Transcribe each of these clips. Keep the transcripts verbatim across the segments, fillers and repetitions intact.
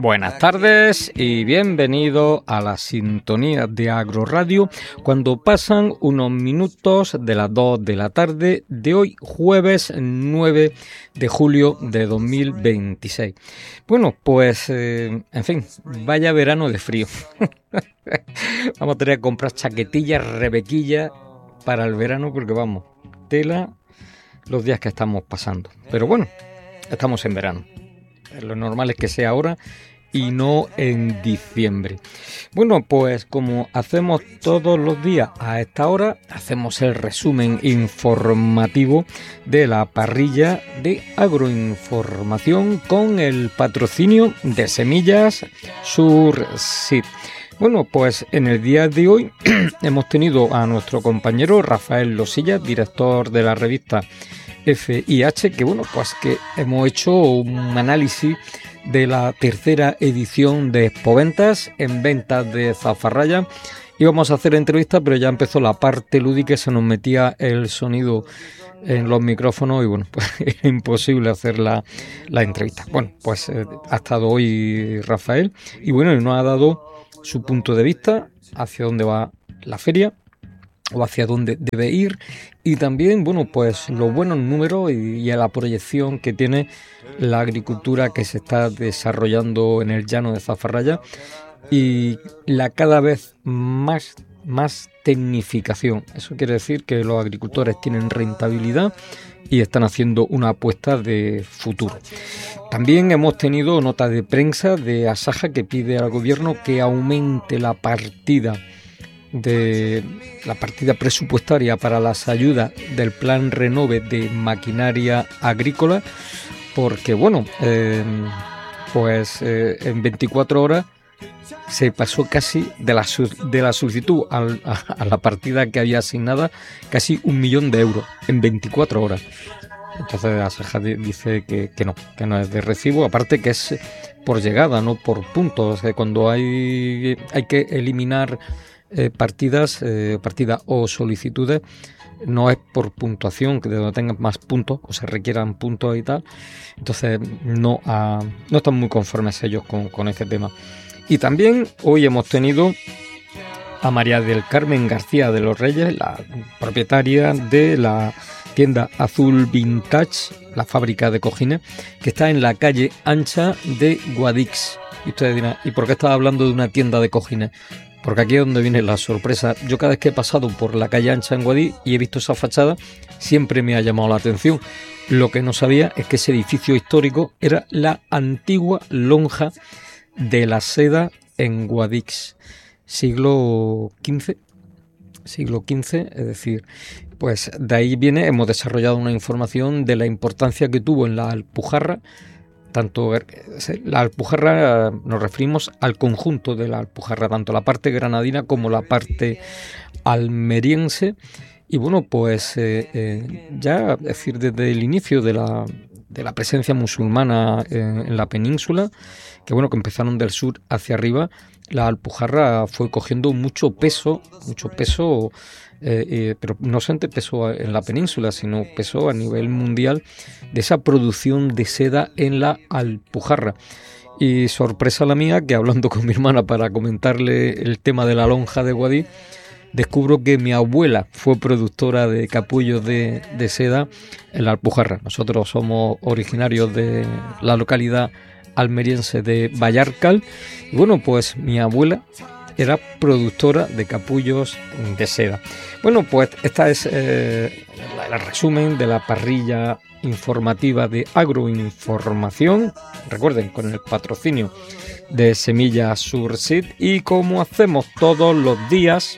Buenas tardes y bienvenido a la sintonía de Agroradio cuando pasan unos minutos de las dos de la tarde de hoy, jueves nueve de julio de dos mil veintiséis. Bueno, pues, eh, en fin, vaya verano de frío. Vamos a tener que comprar chaquetillas, rebequillas para el verano porque vamos, tela los días que estamos pasando. Pero bueno, estamos en verano. Lo normal es que sea ahora y no en diciembre. Bueno, pues como hacemos todos los días a esta hora, hacemos el resumen informativo de la parrilla de agroinformación con el patrocinio de Semillas Surseed. Bueno, pues en el día de hoy hemos tenido a nuestro compañero Rafael Losilla, director de la revista F I H, que bueno, pues que hemos hecho un análisis de la tercera edición de Expoventas en ventas de Zafarraya. Íbamos a hacer entrevistas, pero ya empezó la parte lúdica, se nos metía el sonido en los micrófonos y bueno, pues es imposible hacer la, la entrevista. Bueno, pues eh, ha estado hoy Rafael y bueno, nos ha dado su punto de vista hacia dónde va la feria o hacia dónde debe ir, y también, bueno, pues los buenos números y, y a la proyección que tiene la agricultura que se está desarrollando en el llano de Zafarraya y la cada vez más, más tecnificación. Eso quiere decir que los agricultores tienen rentabilidad y están haciendo una apuesta de futuro. También hemos tenido nota de prensa de Asaja que pide al gobierno que aumente la partida de la partida presupuestaria para las ayudas del plan Renove de maquinaria agrícola, porque bueno, eh, pues eh, en veinticuatro horas se pasó casi de la, de la solicitud a, a, a la partida que había asignada casi un millón de euros en veinticuatro horas. Entonces Asaja dice que, que no, que no es de recibo, aparte que es por llegada, no por puntos. O sea, cuando hay, hay que eliminar Eh, partidas, eh, partidas o solicitudes, no es por puntuación, que de donde tengan más puntos o se requieran puntos y tal. Entonces no, uh, no están muy conformes ellos con, con este tema. Y también hoy hemos tenido a María del Carmen García de los Reyes, la propietaria de la tienda Azul Vintage, la fábrica de cojines, que está en la calle ancha de Guadix. Y ustedes dirán, ¿y por qué estaba hablando de una tienda de cojines? Porque aquí es donde viene la sorpresa. Yo cada vez que he pasado por la calle ancha en Guadix y he visto esa fachada, siempre me ha llamado la atención. Lo que no sabía es que ese edificio histórico era la antigua lonja de la seda en Guadix, siglo quince, siglo quince, es decir, pues de ahí viene, hemos desarrollado una información de la importancia que tuvo en la Alpujarra. Tanto la Alpujarra, nos referimos al conjunto de la Alpujarra, tanto la parte granadina como la parte almeriense. Y bueno, pues eh, eh, ya, es decir, desde el inicio de la, de la presencia musulmana en, en la península, que bueno, que empezaron del sur hacia arriba, la Alpujarra fue cogiendo mucho peso, mucho peso, eh, eh, pero no solamente peso en la península, sino peso a nivel mundial de esa producción de seda en la Alpujarra. Y sorpresa la mía, que hablando con mi hermana para comentarle el tema de la lonja de Guadix, descubro que mi abuela fue productora de capullos de, de seda en la Alpujarra. Nosotros somos originarios de la localidad almeriense de Vallarcal y bueno, pues mi abuela era productora de capullos de seda. Bueno, pues esta es eh, el resumen de la parrilla informativa de agroinformación, recuerden, con el patrocinio de Semillas Surseed, y como hacemos todos los días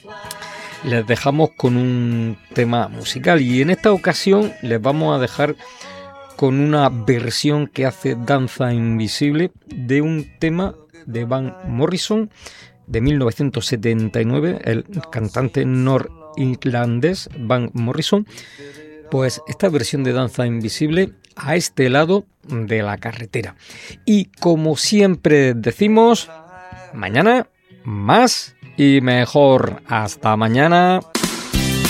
les dejamos con un tema musical, y en esta ocasión les vamos a dejar con una versión que hace Danza Invisible de un tema de Van Morrison de mil novecientos setenta y nueve, el cantante norirlandés Van Morrison. Pues esta versión de Danza Invisible a este lado de la carretera. Y como siempre decimos, mañana más y mejor. Hasta mañana.